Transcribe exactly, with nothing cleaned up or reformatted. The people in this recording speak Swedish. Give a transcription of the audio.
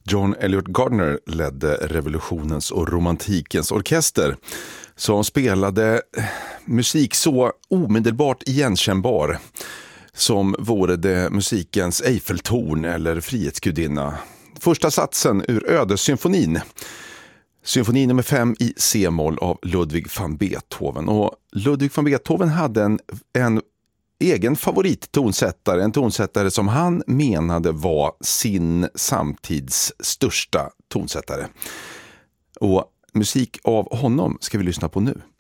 John Elliott Gardner ledde revolutionens och romantikens orkester som spelade musik så omedelbart igenkännbar som vore det musikens Eiffeltorn eller Frihetsgudinna. Första satsen ur Ödessymfonin. Symfoni nummer fem i C-moll av Ludwig van Beethoven. Och Ludwig van Beethoven hade en, en egen favorittonsättare, en tonsättare som han menade var sin samtids största tonsättare. Och musik av honom ska vi lyssna på nu.